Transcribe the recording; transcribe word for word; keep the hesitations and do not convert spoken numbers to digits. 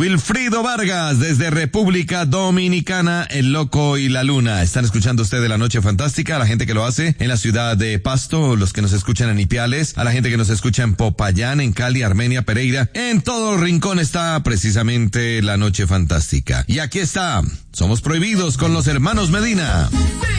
Wilfrido Vargas, desde República Dominicana, El Loco y la Luna. Están escuchando ustedes La Noche Fantástica, a la gente que lo hace en la ciudad de Pasto, los que nos escuchan en Ipiales, a la gente que nos escucha en Popayán, en Cali, Armenia, Pereira. En todo rincón está precisamente La Noche Fantástica. Y aquí está, Somos Prohibidos con los hermanos Medina.